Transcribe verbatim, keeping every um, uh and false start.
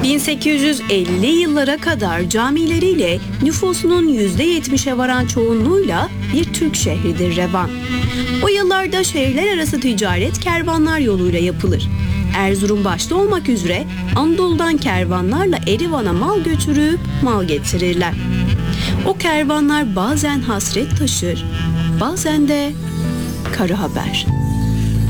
bin sekiz yüz elli yıllara kadar camileriyle nüfusunun yüzde yetmişe varan çoğunluğuyla bir Türk şehridir Revan. O yıllarda şehirler arası ticaret kervanlar yoluyla yapılır. Erzurum başta olmak üzere Anadolu'dan kervanlarla Erivan'a mal götürüp mal getirirler. O kervanlar bazen hasret taşır, bazen de karı haber.